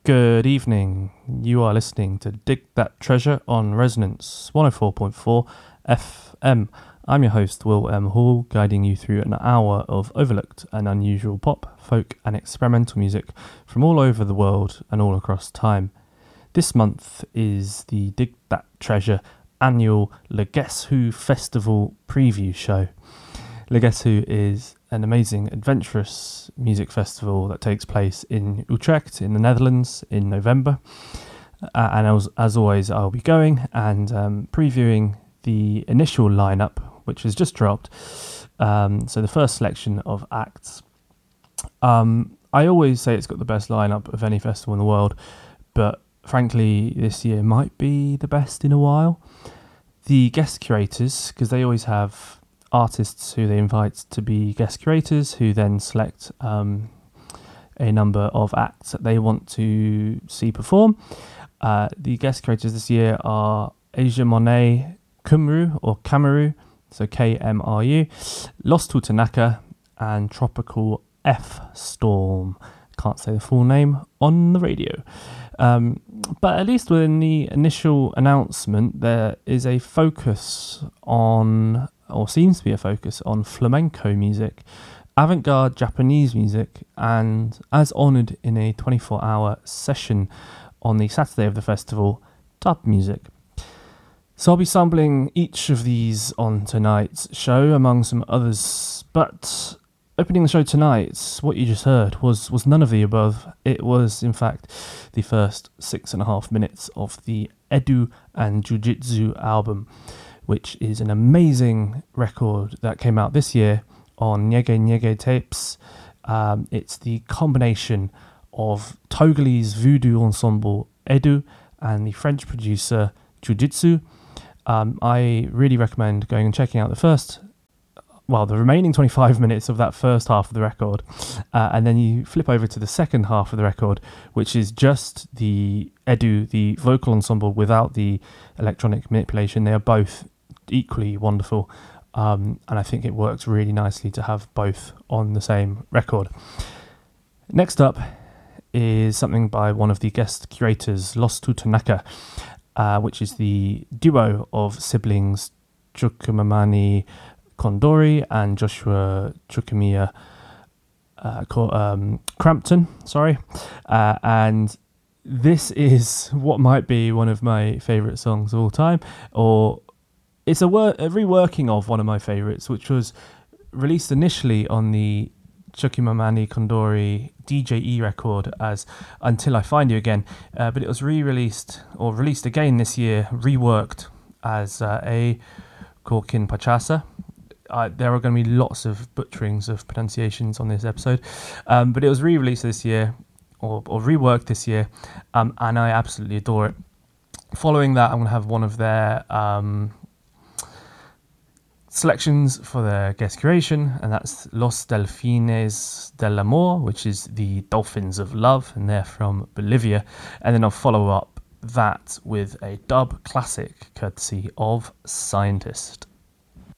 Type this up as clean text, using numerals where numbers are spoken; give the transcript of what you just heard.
Good evening. You are listening to Dig That Treasure on Resonance 104.4 FM. I'm your host, Will M. Hall, guiding you through an hour of overlooked and unusual pop, folk, and experimental music from all over the world and all across time. This month is the Dig That Treasure annual Le Guess Who Festival preview show. Le Guess Who is an amazing, adventurous music festival that takes place in Utrecht in the Netherlands in November. And as always, I'll be going and previewing the initial lineup, which has just dropped. So the first selection of acts. I always say it's got the best lineup of any festival in the world, but frankly, this year might be the best in a while. The guest curators, because they always have artists who they invite to be guest curators, who then select a number of acts that they want to see perform. The guest curators this year are Asia Monet Kumru or Kamaru, so Kmru, Lost to Tanaka, and Tropical F Storm. Can't say the full name on the radio. But at least within the initial announcement, there is a focus on, or seems to be a focus on, flamenco music, avant-garde Japanese music, and as honoured in a 24-hour session on the Saturday of the festival, dub music. So I'll be sampling each of these on tonight's show, among some others, but opening the show tonight, what you just heard was none of the above. It was, in fact, the first 6.5 minutes of the Edu and Jiu-Jitsu album, which is an amazing record that came out this year on Nyege Nyege tapes. It's the combination of Togolese voodoo ensemble Edu and the French producer Jiu-Jitsu. I really recommend going and checking out the remaining 25 minutes of that first half of the record, and then you flip over to the second half of the record, which is just the Edu, the vocal ensemble without the electronic manipulation. They are both equally wonderful, and I think it works really nicely to have both on the same record. Next up is something by one of the guest curators, Lost to Tanaka, which is the duo of siblings Chukwumani Kondori and Joshua Chukwuemeka Crampton, and this is what might be one of my favourite songs of all time, or it's a reworking of one of my favourites, which was released initially on the Chukwumani Kondori DJE record as Until I Find You Again, but it was released again this year, reworked as a Korkin Pachasa. There are going to be lots of butcherings of pronunciations on this episode, but it was re-released this year, or reworked this year, and I absolutely adore it. Following that, I'm going to have one of their selections for their guest curation, and that's Los Delfines del Amor, which is the Dolphins of Love, and they're from Bolivia. And then I'll follow up that with a dub classic courtesy of Scientist.